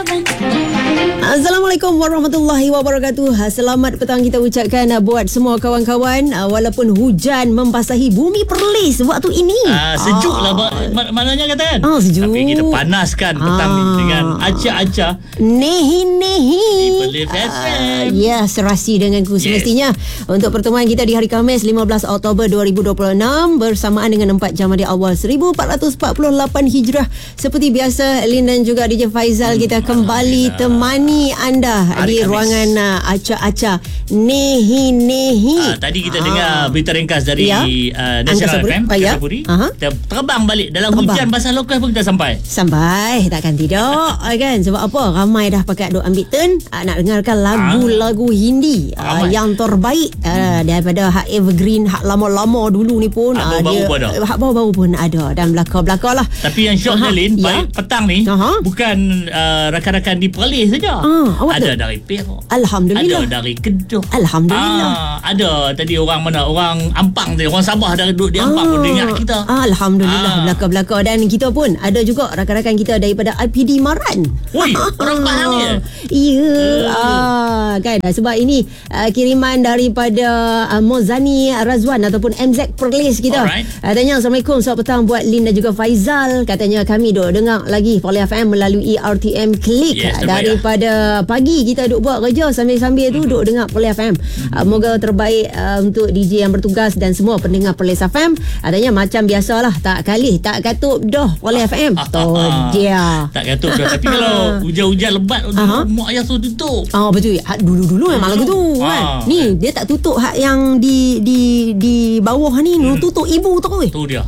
Assalamualaikum warahmatullahi wabarakatuh. Selamat petang kita ucapkan buat semua kawan-kawan. Walaupun hujan membasahi bumi Perlis waktu ini. Sejuk lah maknanya katakan. Sejuk. Tapi kita panaskan petang ni dengan acah-acah Nehi-nehi Perlis FM. Ya, serasi denganku semestinya. Untuk pertemuan kita di hari Khamis 15 Oktober 2026 bersamaan dengan 4 Jamadil Awal 1448 Hijrah. Seperti biasa, Lin dan juga DJ Faizal kita kembali temani anda hari di Khamis. Ruangan acah-acah Nehi-nehi. Tadi kita dengar berita ringkas dari Nasional FM Angkasa Kita terbang balik dalam hujan basah lokal pun kita sampai takkan tidak kan. Sebab apa, ramai dah pakat duk ambil turn nak dengarkan lagu-lagu Hindi yang terbaik daripada hak evergreen, hak lama-lama dulu ni pun hak baru-baru pun ada dan belakang-belakang lah. Tapi yang syok Lin, petang ni bukan rakan-rakan di Perlis saja. Ada dari Perak, Alhamdulillah, ada dari Kedah, Alhamdulillah, ada tadi orang Ampang tadi, orang Sabah dari duduk di Ampang pun dengar kita. Alhamdulillah, belakang-belakang. Dan kita pun ada juga rakan-rakan kita daripada IPD Maran. Woi, orang Pahang ni. Ya, kan, sebab ini kiriman daripada Mozani Razwan ataupun MZ Perlis kita. Katanya, Assalamualaikum, selamat petang buat Lin dan juga Faizal. Katanya kami duk dengar lagi Poly FM melalui RTM Klik. Daripada pagi kita duk buat kerja sambil-sambil tu duk dengar Poly FM. Moga terbaik untuk DJ yang bertugas dan semua pendengar Poly FM. Katanya macam biasalah, tak kalih tak katup dah Poly FM. Tu dia. Tak katup dah. Tapi kalau hujan-hujan lebat mak ayah tu tutup. Betul. Dulu-dulu memang lagu tu kan. Ni dia tak tutup hak yang di bawah ni, tutup ibu terus. Tu dia.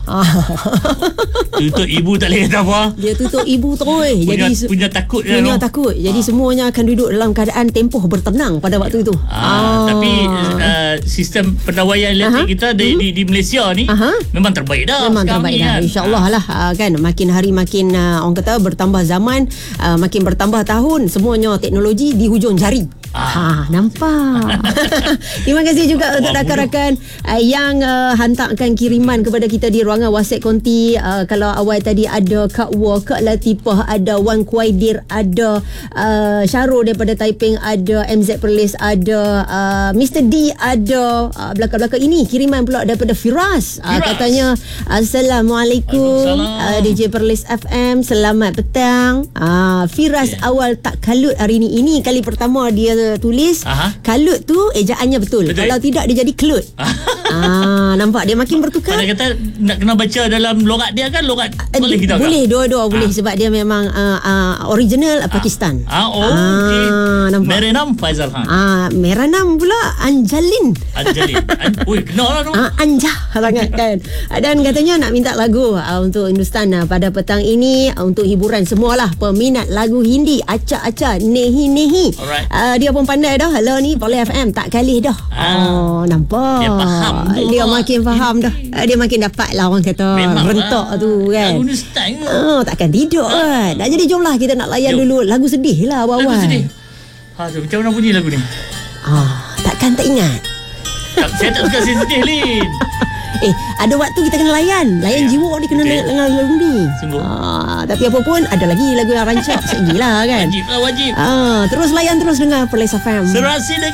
Tutup ibu tak boleh kata apa. Dia tutup ibu terus. Jadi punya takut. Punya takut. Jadi semuanya akan duduk dalam keadaan tempoh bertenang pada waktu itu. Tapi sistem pendawaian elektrik kita di Malaysia ni memang terbaik dah. Memang terbaik dah. InsyaAllah lah kan. Makin hari makin orang kata bertambah zaman, makin bertambah tahun, semuanya teknologi di hujung jari. Nampak. Terima kasih juga untuk rakan-rakan yang hantarkan kiriman kepada kita di ruangan WhatsApp konti. Kalau awal tadi ada Kak Wa, Kak Latifah, ada Wan Kuaidir, ada Syarul daripada Taiping, ada MZ Perlis, ada Mr. D, ada belakang-belakang ini kiriman pula daripada Firas. Katanya Assalamualaikum DJ Perlis FM, selamat petang. Firas awal tak kalut hari ni. Ini kali pertama dia tulis kalut tu ejaannya betul. Kalau tidak dia jadi kelut. Nampak dia makin bertukar. Dia kata nak kena baca dalam logat dia kan, logat boleh kita boleh, dua-dua boleh sebab dia memang original Pakistan. Okey. Meranam Faizal Khan. Meranam pula Anjalin. Oi, kenal lah tu. Anjah sangat kan. Dan katanya nak minta lagu untuk Hindustan pada petang ini untuk hiburan semualah peminat lagu Hindi acak-acak nehi-nehi. Dia pun pandai dah. Hello ni Poly FM tak kalih dah. Nampak. Dia faham. Dia makin faham dah. Dia makin dapat lah orang kata rentak tu kan. Lagu Hindustan ke? Takkan tidak kan. Jadi jomlah kita nak layan dulu lagu sedih lah awal-awal. Lagu sedih. Macam mana bunyi lagu ni? Takkan tak ingat. Saya tak suka sedih Lin. Ada waktu kita kena layan jiwa ni, kena dengar lagu ni. Tapi apa pun ada lagi lagu yang rancak. Segilah kan. Wajib. Terus layan, terus dengar Perlis FM. Serasi dengan